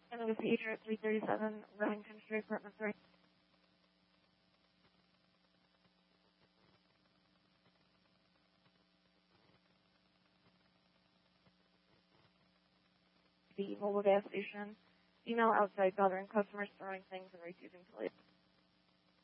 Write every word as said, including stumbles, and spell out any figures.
And with Pager at three thirty-seven Remington Street, apartment three. The Volvo gas station. Female outside bothering customers, throwing things and refusing to leave.